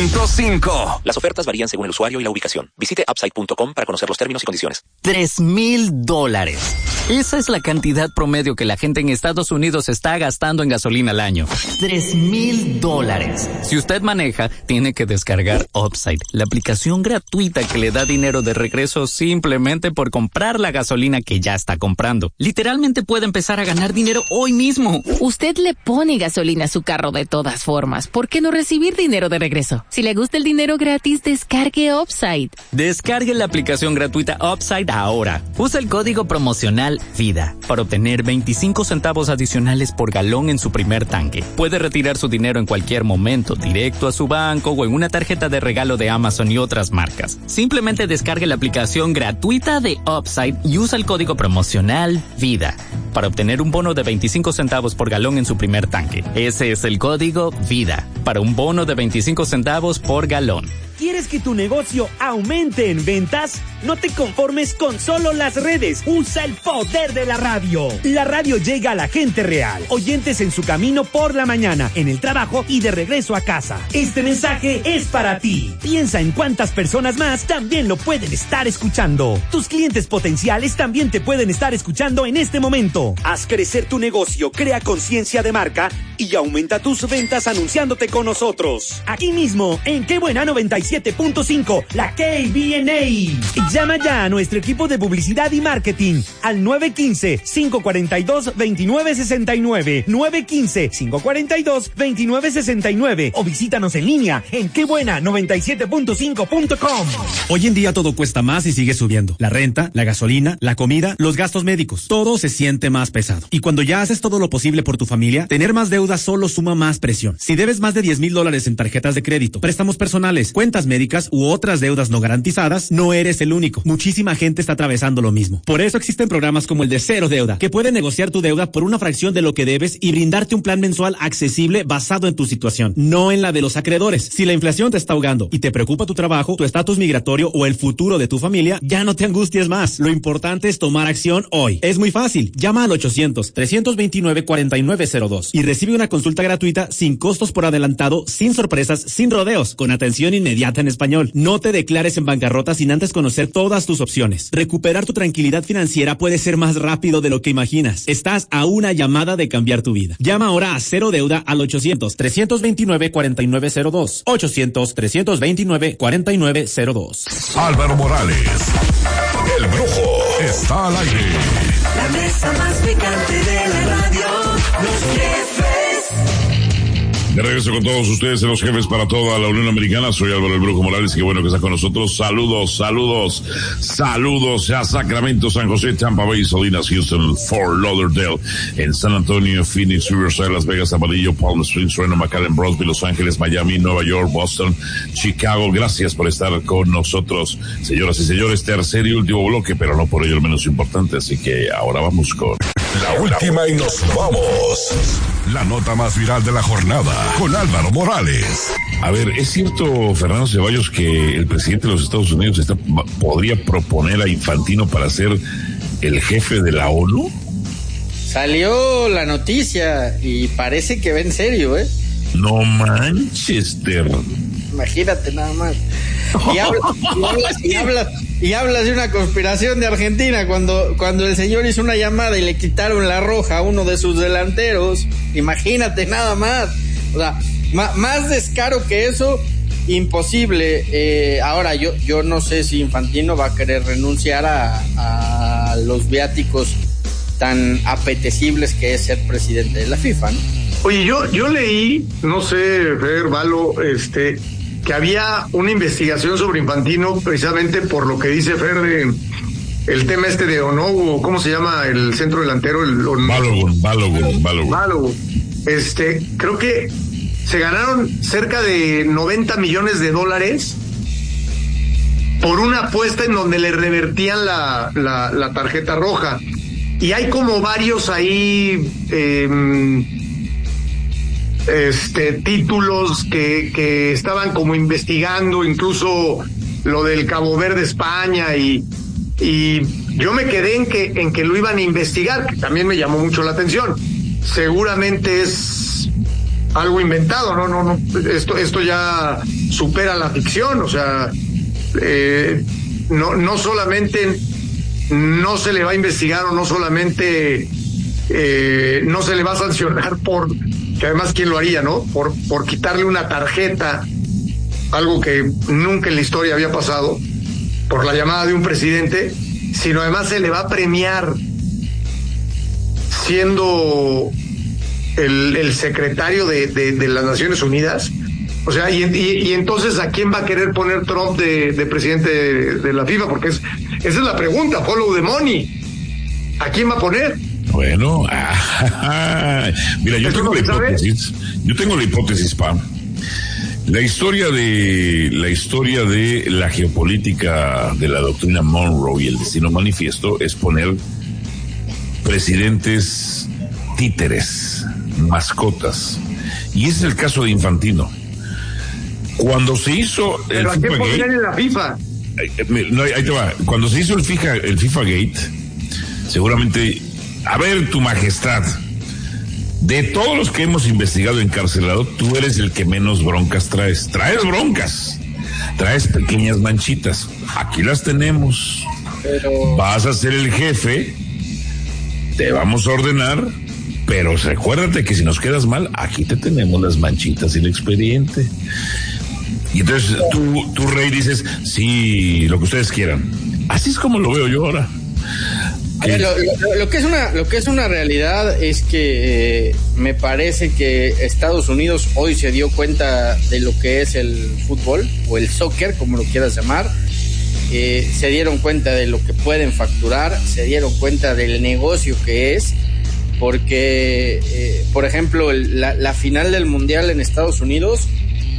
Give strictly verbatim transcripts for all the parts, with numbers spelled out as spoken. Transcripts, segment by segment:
punto cinco. Las ofertas varían según el usuario y la ubicación. Visite upside punto com para conocer los términos y condiciones. Tres mil dólares. Esa es la cantidad promedio que la gente en Estados Unidos está gastando en gasolina al año. Tres mil dólares. Si usted maneja, tiene que descargar Upside, la aplicación gratuita que le da dinero de regreso simplemente por comprar la gasolina que ya está comprando. Literalmente puede empezar a ganar dinero hoy mismo. Usted le pone gasolina a su carro de todas formas. ¿Por qué no recibir dinero de regreso? Si le gusta el dinero gratis, descargue Upside. Descargue la aplicación gratuita Upside ahora. Usa el código promocional VIDA para obtener veinticinco centavos adicionales por galón en su primer tanque. Puede retirar su dinero en cualquier momento, directo a su banco o en una tarjeta de regalo de Amazon y otras marcas. Simplemente descargue la aplicación gratuita de Upside y usa el código promocional VIDA para obtener un bono de veinticinco centavos por galón en su primer tanque. Ese es el código VIDA para un bono de veinticinco centavos por galón. ¿Quieres que tu negocio aumente en ventas? No te conformes con solo las redes. Usa el poder de la radio. La radio llega a la gente real. Oyentes en su camino por la mañana, en el trabajo y de regreso a casa. Este mensaje es para ti. Piensa en cuántas personas más también lo pueden estar escuchando. Tus clientes potenciales también te pueden estar escuchando en este momento. Haz crecer tu negocio, crea conciencia de marca y aumenta tus ventas anunciándote con nosotros. Aquí mismo, en Qué Buena noventa y siete punto cinco, la K B N A. Llama ya a nuestro equipo de publicidad y marketing al nueve uno cinco, cinco cuatro dos, dos nueve seis nueve, nueve uno cinco, cinco cuatro dos, dos nueve seis nueve o visítanos en línea en qué buena noventa y siete punto cinco punto com. Hoy en día todo cuesta más y sigue subiendo. La renta, la gasolina, la comida, los gastos médicos. Todo se siente más pesado. Y cuando ya haces todo lo posible por tu familia, tener más deuda solo suma más presión. Si debes más de diez mil dólares en tarjetas de crédito, préstamos personales, cuentas médicas u otras deudas no garantizadas, no eres el único. Muchísima gente está atravesando lo mismo. Por eso existen programas como el de Cero Deuda, que puede negociar tu deuda por una fracción de lo que debes y brindarte un plan mensual accesible basado en tu situación, no en la de los acreedores. Si la inflación te está ahogando y te preocupa tu trabajo, tu estatus migratorio o el futuro de tu familia, ya no te angusties más. Lo importante es tomar acción hoy. Es muy fácil. Llama al ochocientos, trescientos veintinueve, cuarenta y nueve cero dos y recibe una consulta gratuita sin costos por adelantado, sin sorpresas, sin rodeos, con atención inmediata en español. No te declares en bancarrota sin antes conocer todas tus opciones. Recuperar tu tranquilidad financiera puede ser más rápido de lo que imaginas. Estás a una llamada de cambiar tu vida. Llama ahora a Cero Deuda al ochocientos, trescientos veintinueve, cuarenta y nueve cero dos. ochocientos, trescientos veintinueve, cuarenta y nueve cero dos. Álvaro Morales, el Brujo, está al aire. La mesa más picante de la radio, los jefes. De regreso con todos ustedes en Los Jefes para toda la Unión Americana. Soy Álvaro el Brujo Morales, qué bueno que está con nosotros. Saludos, saludos, saludos a Sacramento, San José, Tampa Bay, Salinas, Houston, Fort Lauderdale, en San Antonio, Phoenix, Riverside, Las Vegas, Amarillo, Palm Springs, Reno, McAllen, Brownsville, Los Ángeles, Miami, Nueva York, Boston, Chicago. Gracias por estar con nosotros, señoras y señores. Tercer y último bloque, pero no por ello el menos importante, así que ahora vamos con la última y nos vamos. La nota más viral de la jornada con Álvaro Morales. A ver, ¿es cierto, Fernando Ceballos, que el presidente de los Estados Unidos está, podría proponer a Infantino para ser el jefe de la ONU? Salió la noticia y parece que va en serio, ¿eh? No Manchester. Imagínate nada más. Y hablas, y hablas, y hablas, y hablas de una conspiración de Argentina cuando, cuando el señor hizo una llamada y le quitaron la roja a uno de sus delanteros. Imagínate nada más. O sea, ma, más descaro que eso, imposible. Eh, ahora, yo, yo no sé si Infantino va a querer renunciar a, a los viáticos tan apetecibles que es ser presidente de la FIFA, ¿no? Oye, yo, yo leí, no sé, Fer, Valo, este, que había una investigación sobre Infantino precisamente por lo que dice Fer de el tema este de Onogo, ¿cómo se llama el centro delantero? El Balogun, Balogun, Balogun. Balogun. Este, creo que se ganaron cerca de noventa millones de dólares por una apuesta en donde le revertían la, la, la tarjeta roja. Y hay como varios ahí eh, este títulos que, que estaban como investigando, incluso lo del Cabo Verde España, y, y yo me quedé en que, en que lo iban a investigar, que también me llamó mucho la atención. Seguramente es algo inventado, no, no, no, esto, esto ya supera la ficción, o sea, eh, no, no solamente no se le va a investigar o no solamente eh, no se le va a sancionar por, que además quién lo haría, ¿no? Por, por quitarle una tarjeta, algo que nunca en la historia había pasado, por la llamada de un presidente, sino además se le va a premiar siendo el, el secretario de, de, de las Naciones Unidas. O sea, y, y, y entonces ¿a quién va a querer poner Trump de, de presidente de, de la FIFA? Porque es, esa es la pregunta, follow the money. ¿A quién va a poner? Bueno, ah, mira, yo tengo la hipótesis, yo tengo la hipótesis, Pam. La historia de la historia de la geopolítica de la doctrina Monroe y el destino manifiesto es poner presidentes títeres, mascotas, y ese es el caso de Infantino. Cuando se hizo el ¿Pero a qué poner en la FIFA? No, ahí te va. Cuando se hizo el FIFA, el FIFA Gate, seguramente, a ver, tu majestad, de todos los que hemos investigado encarcelado, tú eres el que menos broncas traes. Traes broncas, traes pequeñas manchitas. Aquí las tenemos. Pero... vas a ser el jefe, te vamos a ordenar, pero recuérdate que si nos quedas mal, aquí te tenemos las manchitas y el expediente. Y entonces tú, tú, Rey, dices, sí, lo que ustedes quieran. Así es como lo veo yo ahora. Ver, lo, lo, lo que es una lo que es una realidad es que eh, me parece que Estados Unidos hoy se dio cuenta de lo que es el fútbol o el soccer, como lo quieras llamar. Eh, se dieron cuenta de lo que pueden facturar, se dieron cuenta del negocio que es, porque eh, por ejemplo el, la, la final del mundial en Estados Unidos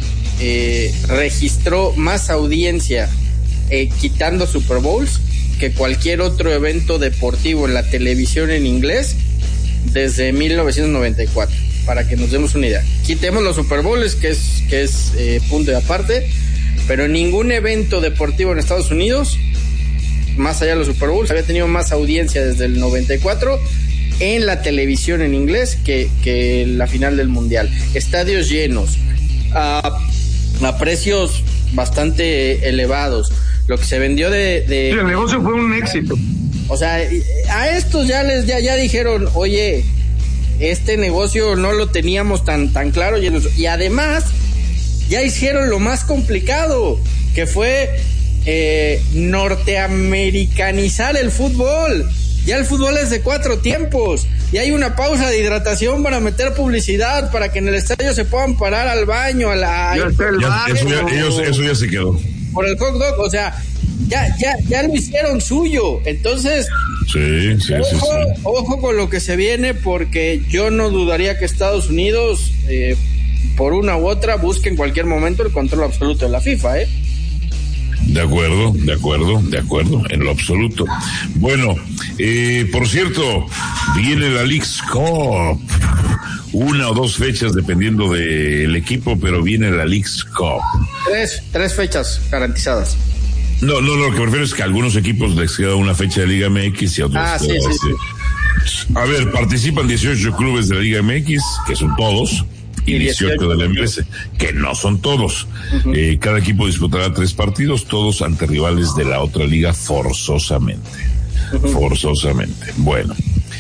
eh, registró más audiencia eh, quitando Super Bowls que cualquier otro evento deportivo en la televisión en inglés desde mil novecientos noventa y cuatro, para que nos demos una idea. Quitemos los Super Bowls, que es, que es eh, punto de aparte, pero ningún evento deportivo en Estados Unidos, más allá de los Super Bowls, había tenido más audiencia desde el noventa y cuatro en la televisión en inglés que, que la final del Mundial. Estadios llenos, a, a precios bastante elevados. Lo que se vendió de, de... Sí, el negocio fue un éxito. O sea, a estos ya les ya, ya dijeron, oye, este negocio no lo teníamos tan, tan claro. Y, y además, ya hicieron lo más complicado, que fue eh, norteamericanizar el fútbol. Ya el fútbol es de cuatro tiempos. Y hay una pausa de hidratación para meter publicidad, para que en el estadio se puedan parar al baño, a la... Ya está el bar, eso, ya, ellos, eso ya se quedó. Por el hot dog, o sea, ya, ya, ya lo hicieron suyo. Entonces, sí, sí, ojo, sí, sí. ojo con lo que se viene, porque yo no dudaría que Estados Unidos, eh, por una u otra, busque en cualquier momento el control absoluto de la FIFA, ¿eh? De acuerdo, de acuerdo, de acuerdo, en lo absoluto. Bueno, eh, por cierto, viene la Leagues Cup. Una o dos fechas dependiendo del equipo, pero viene la Leagues Cup. Tres, tres fechas garantizadas. No, no, lo que prefiero es que a algunos equipos les queda una fecha de Liga M X y a otros. Ah, sí, sí, sí. A ver, participan dieciocho clubes de la Liga M X, que son todos, y dieciocho de la M L S, que no son todos. Uh-huh. Eh, cada equipo disputará tres partidos, todos ante rivales de la otra liga forzosamente. Uh-huh. Forzosamente. Bueno.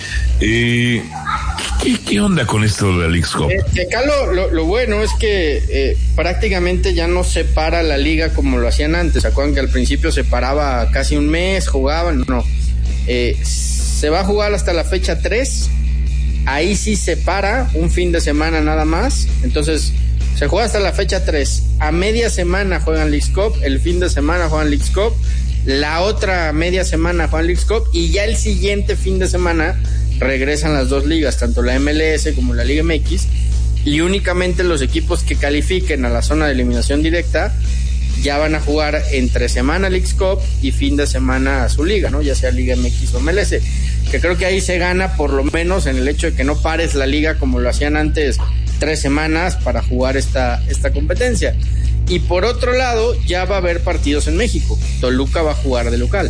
Eh, ¿qué, ¿Qué onda con esto de la Leagues Cup? Eh, acá lo, lo, lo bueno es que eh, prácticamente ya no se para la liga como lo hacían antes. ¿Se acuerdan que al principio se paraba casi un mes, jugaban? No. Eh, se va a jugar hasta la fecha tres. Ahí sí se para un fin de semana nada más. Entonces se juega hasta la fecha tres. A media semana juegan Leagues Cup, el fin de semana juegan Leagues Cup, la otra media semana juegan Leagues Cup y ya el siguiente fin de semana regresan las dos ligas, tanto la M L S como la Liga M X, y únicamente los equipos que califiquen a la zona de eliminación directa ya van a jugar entre semana Leagues Cup y fin de semana a su liga, ¿no? Ya sea Liga M X o M L S, que creo que ahí se gana por lo menos en el hecho de que no pares la liga como lo hacían antes, tres semanas para jugar esta, esta competencia. Y por otro lado, ya va a haber partidos en México. Toluca va a jugar de local.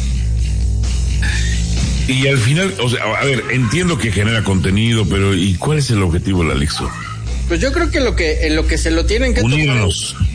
Y al final, o sea, a ver, entiendo que genera contenido, pero ¿y cuál es el objetivo de la Leagues Cup? Pues yo creo que lo que en lo que se lo tienen que unirnos. tomar,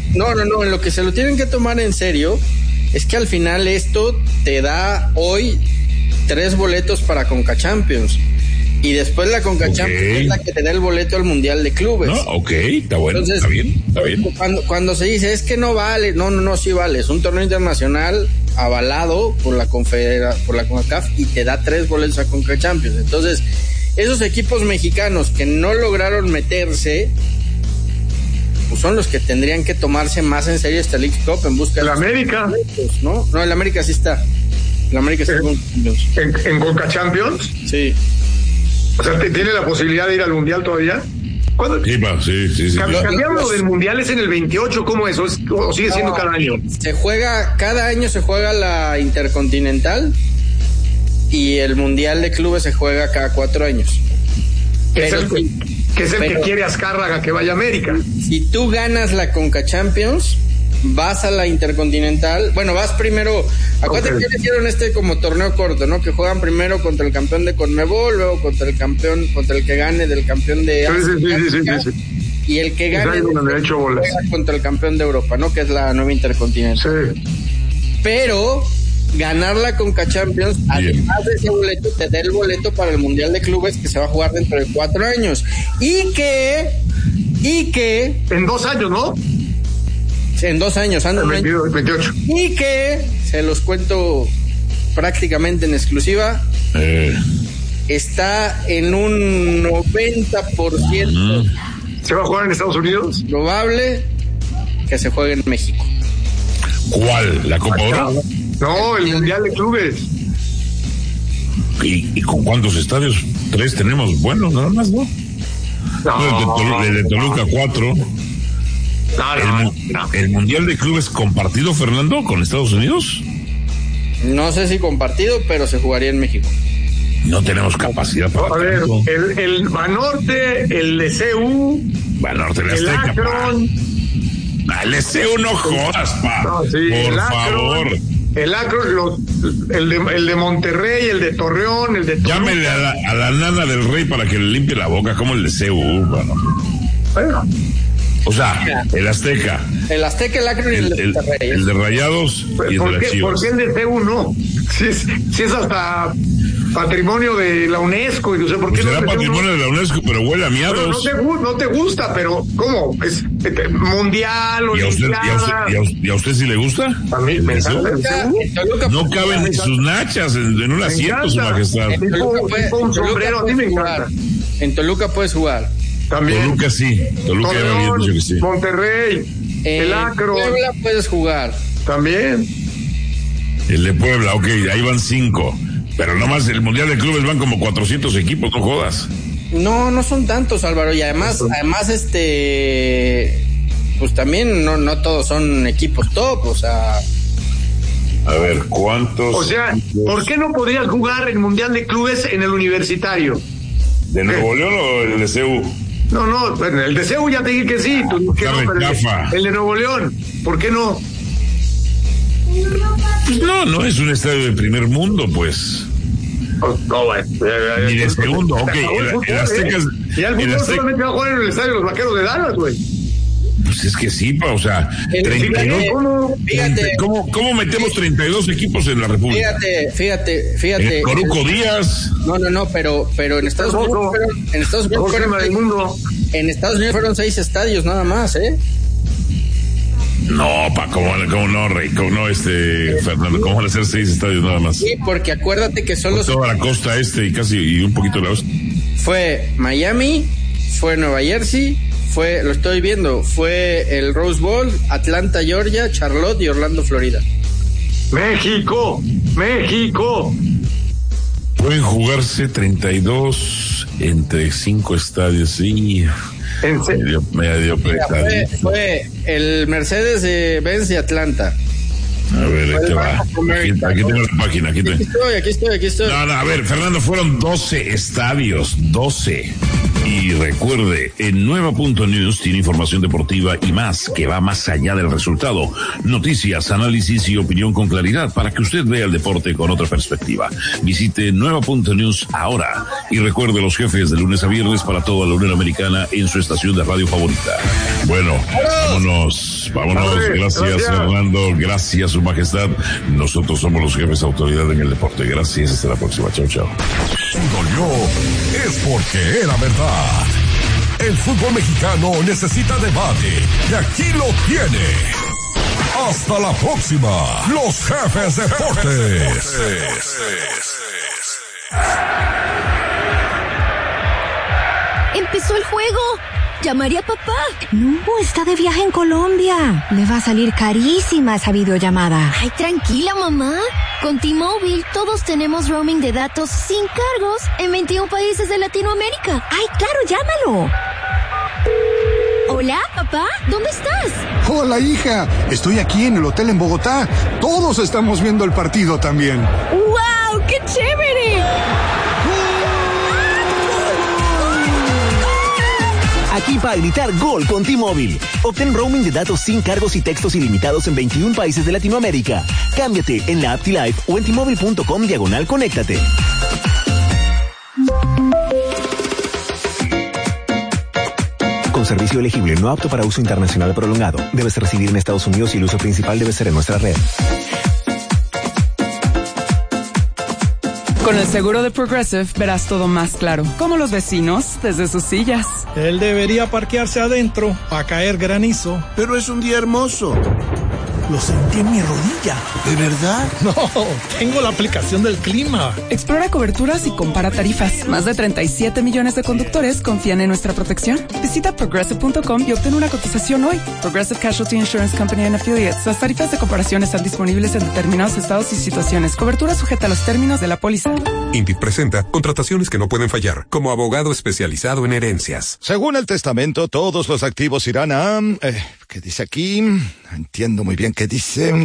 No, no, no, en lo que se lo tienen que tomar en serio es que al final esto te da hoy tres boletos para Conca Champions. Y después la Conca okay. Champions es la que te da el boleto al Mundial de Clubes. No, ok, está bueno, entonces, está bien, está bien. Cuando, cuando se dice, es que no vale, no, no, no, sí vale. Es un torneo internacional avalado por la Confedera, por la CONCACAF y te da tres boletos a Conca Champions. Entonces, esos equipos mexicanos que no lograron meterse, pues son los que tendrían que tomarse más en serio esta League Cup en busca de... ¿La América? Boletos, ¿no? No, el América sí está. El América está en, en, en Conca Champions. Sí. O sea, ¿tiene la posibilidad de ir al Mundial todavía? ¿Cuándo? Sí, pa, sí, sí, sí. ¿Cambiaron lo del Mundial es en el veintiocho? ¿Cómo es? ¿O, es, o sigue siendo no, cada año? Se juega, cada año se juega la Intercontinental y el Mundial de Clubes se juega cada cuatro años. Que es el, que, que, es el pero, que quiere Azcárraga que vaya a América. Si tú ganas la Conca Champions, vas a la Intercontinental. Bueno, vas primero. Acuérdate okay. que hicieron este como torneo corto, ¿no? Que juegan primero contra el campeón de Conmebol, luego contra el campeón, contra el que gane del campeón de sí, sí, sí, sí, sí, sí. Y el que gane juega contra el campeón de Europa, ¿no? Que es la nueva Intercontinental. Sí. Pero ganar la Conca Champions, además de ese boleto, te da el boleto para el Mundial de Clubes que se va a jugar dentro de cuatro años. Y que, y que... En dos años, ¿no? En dos años, anda un año. veintiocho. Y que, se los cuento prácticamente en exclusiva, eh. está en un noventa por ciento. ¿Se va a jugar en Estados Unidos? Probable que se juegue en México. ¿Cuál? ¿La Copa Oro? No, el Mundial de Clubes. ¿Y, y con cuántos estadios? Tres tenemos buenos, nada más, ¿no? No, el de, Tol- el de Toluca, cuatro. No, no, el, no. ¿El Mundial de Clubes compartido, Fernando, con Estados Unidos? No sé si compartido, pero se jugaría en México. No tenemos capacidad para... A ver, el, el Banorte, el de C U, Banorte, el el Azteca, Akron... Pa. El de C U no jodas, pa. No, sí, por el Akron, favor. El Akron, los, el, de, el de Monterrey, el de Torreón, el de Toluca. Llámele a la, a la nana del rey para que le limpie la boca, como el de C U, bueno. Bueno. O sea, el Azteca. El Azteca, el Akron y el, el de Monterrey. El de Rayados y el ¿Por de qué, las Chivas. ¿Por qué el de C U no? Si es, si es hasta patrimonio de la UNESCO. Y no sé por qué. Pues no será patrimonio no? de la UNESCO, pero huele a miados. Pero no, te, no te gusta, pero ¿cómo? Es eh, mundial, ¿Y a, usted, y, a usted, y, a usted, ¿Y a usted sí le gusta? A mí me encanta el C U. No caben ni sus nachas en, en un asiento, su majestad. En Toluca, puede, un sombrero, a mí me encanta. En Toluca puedes jugar. También. Toluca sí. Toluca ya me había dicho que sí. Monterrey. En el Akron. Puebla puedes jugar. También. El de Puebla, ok, ahí van cinco. Pero nomás el Mundial de Clubes van como cuatrocientos equipos, no jodas. No, no son tantos, Álvaro. Y además, además este... Pues también no, no todos son equipos top, o sea... A ver, ¿cuántos? O sea, ¿por qué no podrías jugar el Mundial de Clubes en el Universitario? ¿De Nuevo León o el de C U? No, no, bueno, el de C U ya te dije que sí. Tú, que no, pero el, el de Nuevo León, ¿por qué no? Pues no, no es un estadio de primer mundo, pues. Oh, no, bueno. Ni de segundo, ok. El, el Azteca. Y el fútbol solamente va a jugar en el estadio de los Vaqueros de Dallas, güey. Pues es que sí, pa, o sea, treinta y dos, ¿cómo? Fíjate, ¿cómo, ¿cómo metemos treinta y dos equipos en la República? Fíjate, fíjate, fíjate. El Coruco Díaz. No, no, no, pero, pero en Estados Unidos fueron, en Estados Unidos fueron seis, mundo. En Estados Unidos fueron seis estadios nada más, ¿eh? No, pa, ¿cómo, cómo no, Rey? ¿Cómo no, este, Fernando? ¿Cómo van a ser seis estadios nada más? Sí, porque acuérdate que solo... Toda la costa este y casi, y un poquito la oeste. Fue Miami, fue Nueva Jersey, fue, lo estoy viendo, fue el Rose Bowl, Atlanta, Georgia, Charlotte y Orlando, Florida. México, México. Pueden jugarse treinta y dos entre cinco estadios, sí. ¿En serio? Medio, medio fue, fue el Mercedes-Benz de Atlanta. A ver, ahí te va. Aquí, aquí tengo la página. Aquí, te... aquí estoy, aquí estoy, aquí estoy. No, no, a ver, Fernando, fueron doce estadios, doce. Y Y recuerde, en Nueva Punto News tiene información deportiva y más que va más allá del resultado. Noticias, análisis y opinión con claridad para que usted vea el deporte con otra perspectiva. Visite Nueva Punto News ahora y recuerde los jefes de lunes a viernes para toda la Unión Americana en su estación de radio favorita. Bueno, vámonos, vámonos. Gracias, gracias, Fernando. Gracias, Su Majestad. Nosotros somos los jefes de autoridad en el deporte. Gracias. Hasta la próxima. Chao, chao. Si dolió, es porque era verdad. El fútbol mexicano necesita debate y aquí lo tiene. Hasta la próxima. Los jefes de deportes. Empezó el juego. ¿Llamaré a papá? No, está de viaje en Colombia. Le va a salir carísima esa videollamada. Ay, tranquila, mamá. Con T-Mobile todos tenemos roaming de datos sin cargos en veintiún países de Latinoamérica. Ay, claro, llámalo. Hola, papá, ¿dónde estás? Hola, hija. Estoy aquí en el hotel en Bogotá. Todos estamos viendo el partido también. ¡Wow! ¡Qué chévere! Aquí para gritar gol con T-Mobile. Obtén roaming de datos sin cargos y textos ilimitados en veintiún países de Latinoamérica. Cámbiate en la app T-Life o en T-Mobile punto com diagonal conéctate. Con servicio elegible no apto para uso internacional prolongado. Debes residir en Estados Unidos y el uso principal debe ser en nuestra red. Con el seguro de Progressive verás todo más claro, como los vecinos desde sus sillas. Él debería parquearse adentro para caer granizo. Pero es un día hermoso. Lo sentí en mi rodilla. ¿De verdad? No, tengo la aplicación del clima. Explora coberturas y compara tarifas. Más de treinta y siete millones de conductores confían en nuestra protección. Visita progressive punto com y obtén una cotización hoy. Progressive Casualty Insurance Company and Affiliates. Las tarifas de comparación están disponibles en determinados estados y situaciones. Cobertura sujeta a los términos de la póliza. Indeed presenta contrataciones que no pueden fallar, como abogado especializado en herencias. Según el testamento, todos los activos irán a... Eh, ¿Qué dice aquí? Entiendo muy bien qué dice.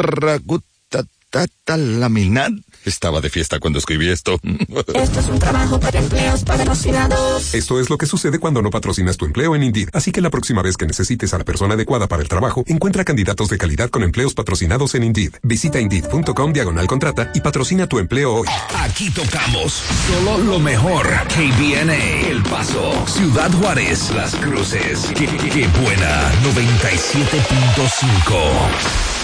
Ragutatatalaminat. Estaba de fiesta cuando escribí esto. Esto es un trabajo para empleos patrocinados. Esto es lo que sucede cuando no patrocinas tu empleo en Indeed. Así que la próxima vez que necesites a la persona adecuada para el trabajo, encuentra candidatos de calidad con empleos patrocinados en Indeed. Visita Indeed punto com diagonal contrata y patrocina tu empleo hoy. Aquí tocamos solo lo mejor. K B N A, El Paso, Ciudad Juárez, Las Cruces. Qué, qué, qué buena. noventa y siete punto cinco.